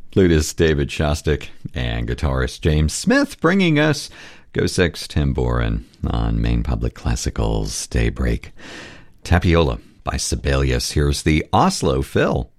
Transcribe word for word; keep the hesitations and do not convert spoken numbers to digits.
Flutist David Shostak and guitarist James Smith bringing us Go Six Tamborin on Maine Public Classical's Daybreak. Tapiola by Sibelius. Here's the Oslo Phil.